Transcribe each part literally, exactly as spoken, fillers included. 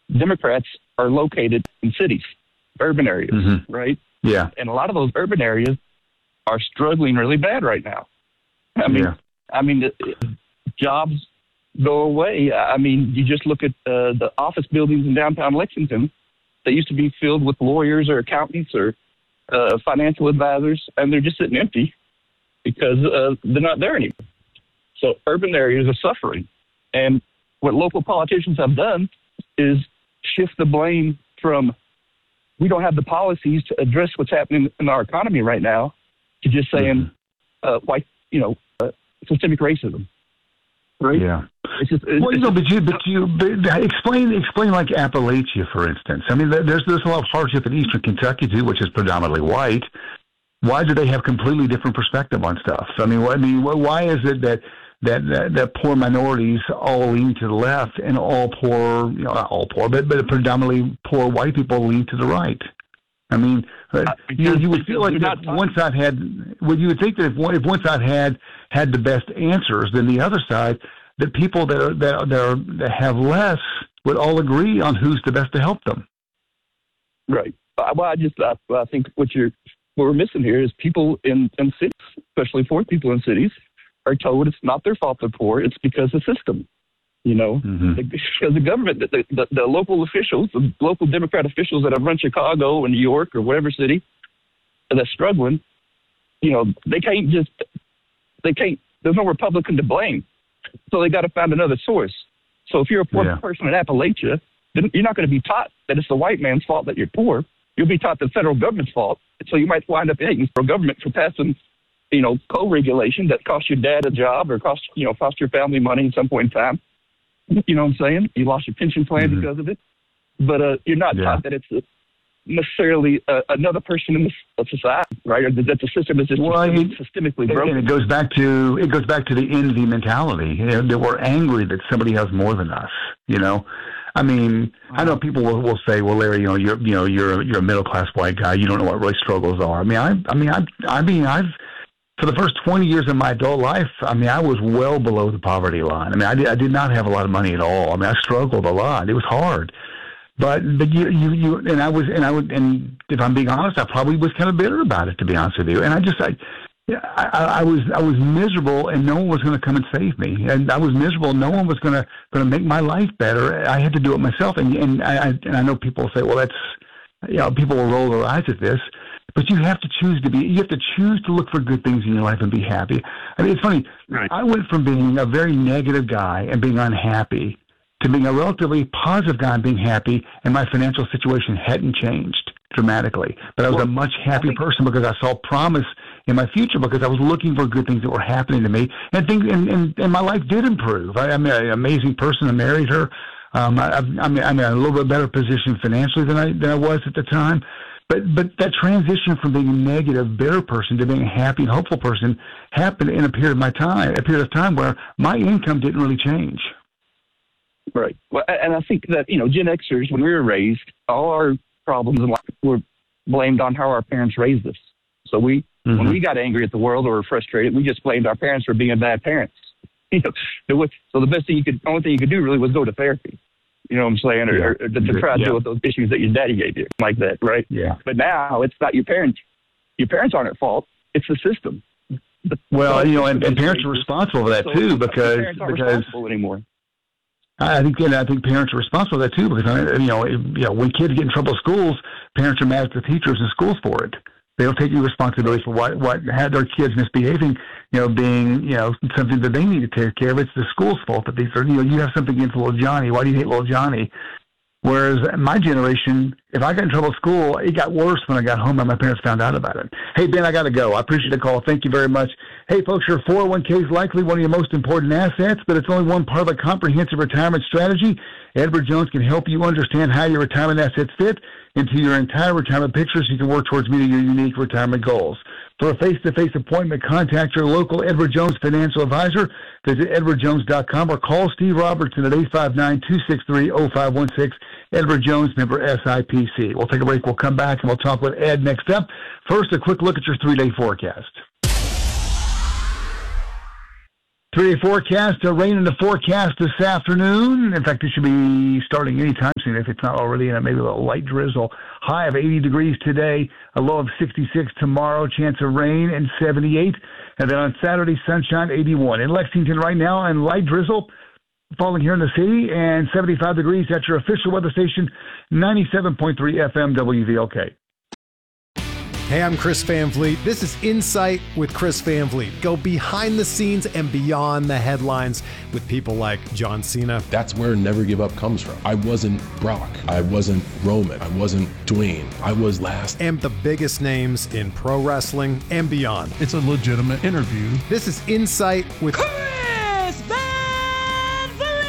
Democrats are located in cities, urban areas, mm-hmm. right? Yeah. And a lot of those urban areas are struggling really bad right now. I mean, yeah. I mean, the, jobs go away. I mean, you just look at uh, the office buildings in downtown Lexington. They used to be filled with lawyers or accountants or uh, financial advisors, and they're just sitting empty because uh, they're not there anymore. So urban areas are suffering. And what local politicians have done is shift the blame from we don't have the policies to address what's happening in our economy right now to just saying, mm-hmm. uh, white, you know, uh, systemic racism. Right? Yeah. It's just, it's, well, you it's know, just, but you, but you, but explain, explain like Appalachia, for instance. I mean, there's there's a lot of hardship in Eastern Kentucky too, which is predominantly white. Why do they have completely different perspective on stuff? I mean, what, I mean, why is it that that, that that poor minorities all lean to the left and all poor, you know, not all poor, but but predominantly poor white people lean to the right? I mean, uh, you, you would feel like that one side had, well, you would think that if one, if one side had had the best answers than the other side, that people that are, that, are, that, are, that have less would all agree on who's the best to help them. Right. Well, I just I, I think what you're what we're missing here is people in, in cities, especially poor people in cities, are told it's not their fault they're poor. It's because of the system. You know, mm-hmm. because the government, the, the, the local officials, the local Democrat officials that have run Chicago or New York or whatever city that's struggling, you know, they can't just, they can't, there's no Republican to blame. So they got to find another source. So if you're a poor yeah. person in Appalachia, then you're not going to be taught that it's the white man's fault that you're poor. You'll be taught the federal government's fault. So you might wind up hating the federal government for passing, you know, co-regulation that cost your dad a job or cost, you know, cost your family money at some point in time. You know what I'm saying? You lost your pension plan mm-hmm. because of it. But uh, you're not yeah. taught that it's a, necessarily uh, another person in the society, right? Or that the system is just well, it, systemically broken. And it goes back to it goes back to the envy mentality. You know, that we're angry that somebody has more than us. You know, I mean, uh-huh. I know people will, will say, "Well, Larry, you know, you're you know you're you're a middle class white guy. You don't know what really struggles are." I mean, I I mean, I I mean, I've for the first twenty years of my adult life, I mean, I was well below the poverty line. I mean, I did, I did not have a lot of money at all. I mean, I struggled a lot. It was hard. But but you, you you and I was and I would and if I'm being honest, I probably was kind of bitter about it, to be honest with you. And I just I I, I was I was miserable, and no one was going to come and save me. And I was miserable. No one was going to going to make my life better. I had to do it myself. And and I and I know people say, well, that's you know, people will roll their eyes at this. But you have to choose to be, you have to choose to look for good things in your life and be happy. I mean, it's funny. Right. I went from being a very negative guy and being unhappy to being a relatively positive guy and being happy, and my financial situation hadn't changed dramatically. But I was well, a much happier think, person because I saw promise in my future because I was looking for good things that were happening to me. And things, and, and, and my life did improve. I, I'm an amazing person. I married her. Um, I, I'm, I'm in a little bit better position financially than I, than I was at the time. But but that transition from being a negative, bitter person to being a happy and hopeful person happened in a period of my time, a period of time where my income didn't really change. Right. Well, and I think that, you know, Gen Xers, when we were raised, all our problems in life were blamed on how our parents raised us. So we, mm-hmm. when we got angry at the world or were frustrated, we just blamed our parents for being bad parents. You know, so the best thing you could, only thing you could do really was go to therapy. You know what I'm saying? Or, yeah. or, or to, to try to yeah. deal with those issues that your daddy gave you, like that, right? Yeah. But now it's not your parents. Your parents aren't at fault. It's the system. The, well, you know, and, and parents are responsible for that so too, because parents aren't because responsible anymore. I think, and I think parents are responsible for that too, because you know, if, you know, when kids get in trouble at schools, parents are mad at the teachers in schools for it. They don't take any responsibility for what what had their kids misbehaving, you know, being you know something that they need to take care of. It's the school's fault that these are. You know, you have something against little Johnny. Why do you hate little Johnny? Whereas my generation, if I got in trouble at school, it got worse when I got home and my parents found out about it. Hey, Ben, I got to go. I appreciate the call. Thank you very much. Hey, folks, your four oh one k is likely one of your most important assets, but it's only one part of a comprehensive retirement strategy. Edward Jones can help you understand how your retirement assets fit into your entire retirement picture so you can work towards meeting your unique retirement goals. For a face-to-face appointment, contact your local Edward Jones financial advisor. Visit edward jones dot com or call Steve Robertson at eight five nine, two six three, zero five one six. Edward Jones, member S I P C. We'll take a break. We'll come back, and we'll talk with Ed next up. First, a quick look at your three-day forecast. Three-day forecast, uh, rain in the forecast this afternoon. In fact, it should be starting anytime soon if it's not already, and maybe a little light drizzle. High of eighty degrees today, a low of sixty-six tomorrow, chance of rain and seventy-eight. And then on Saturday, sunshine, eighty-one. In Lexington right now, and light drizzle falling here in the city, and seventy-five degrees at your official weather station, ninety-seven point three F M W V L K. Hey, I'm Chris Van Vliet. This is Insight with Chris Van Vliet. Go behind the scenes and beyond the headlines with people like John Cena. That's where Never Give Up comes from. I wasn't Brock. I wasn't Roman. I wasn't Dwayne. I was last. And the biggest names in pro wrestling and beyond. It's a legitimate interview. This is Insight with Chris Van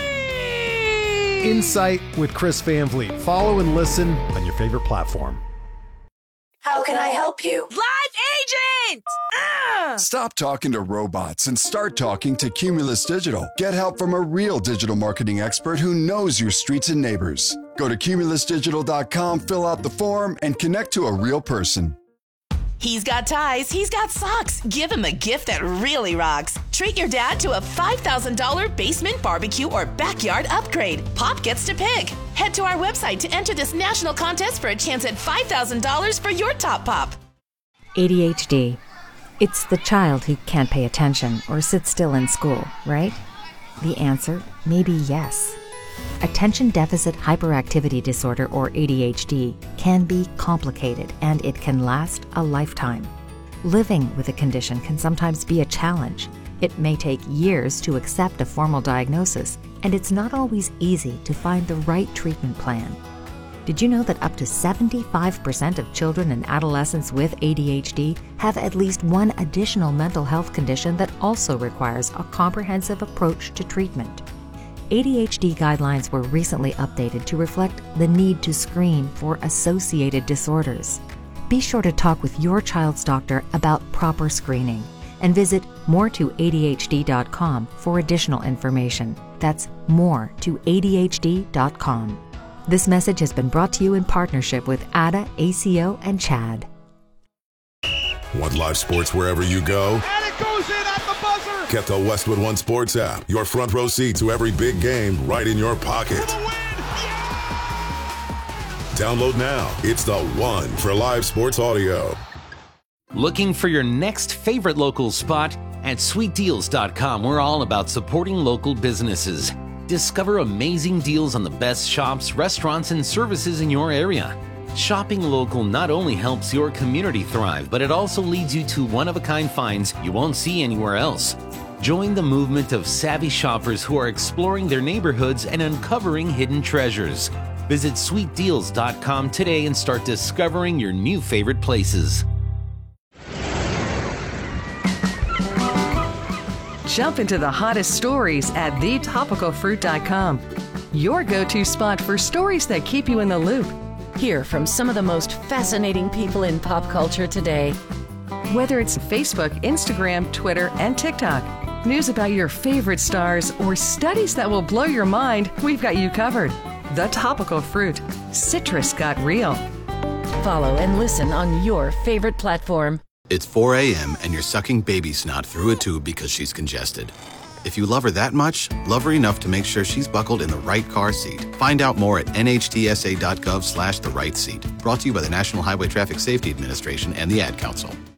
Vliet. Insight with Chris Van Vliet. Follow and listen on your favorite platform. How can I help you? Live agent! Uh! Stop talking to robots and start talking to Cumulus Digital. Get help from a real digital marketing expert who knows your streets and neighbors. Go to cumulus digital dot com, fill out the form, and connect to a real person. He's got ties, he's got socks. Give him a gift that really rocks. Treat your dad to a five thousand dollars basement barbecue or backyard upgrade. Pop gets to pick. Head to our website to enter this national contest for a chance at five thousand dollars for your top pop. A D H D. It's the child who can't pay attention or sit still in school, right? The answer may be yes. Attention Deficit Hyperactivity Disorder, or A D H D, can be complicated and it can last a lifetime. Living with a condition can sometimes be a challenge. It may take years to accept a formal diagnosis, and it's not always easy to find the right treatment plan. Did you know that up to seventy-five percent of children and adolescents with A D H D have at least one additional mental health condition that also requires a comprehensive approach to treatment? A D H D guidelines were recently updated to reflect the need to screen for associated disorders. Be sure to talk with your child's doctor about proper screening and visit more to A D H D dot com for additional information. That's more to A D H D dot com. This message has been brought to you in partnership with A D A, A C O, and CHAD. Want live sports wherever you go? And it goes in at the buzzer! Get the Westwood One Sports app. Your front row seat to every big game right in your pocket. For the win! Yeah! Download now. It's the one for live sports audio. Looking for your next favorite local spot? At sweet deals dot com, we're all about supporting local businesses. Discover amazing deals on the best shops, restaurants, and services in your area. Shopping local not only helps your community thrive, but it also leads you to one-of-a-kind finds you won't see anywhere else. Join the movement of savvy shoppers who are exploring their neighborhoods and uncovering hidden treasures. Visit sweet deals dot com today and start discovering your new favorite places. Jump into the hottest stories at the topical fruit dot com. Your go-to spot for stories that keep you in the loop. Hear from some of the most fascinating people in pop culture today. Whether it's Facebook, Instagram, Twitter, and TikTok, news about your favorite stars, or studies that will blow your mind, we've got you covered. The Topical Fruit. Citrus got real. Follow and listen on your favorite platform. It's four a.m. and you're sucking baby snot through a tube because she's congested. If you love her that much, love her enough to make sure she's buckled in the right car seat. Find out more at N H T S A dot gov slash the right seat. Brought to you by the National Highway Traffic Safety Administration and the Ad Council.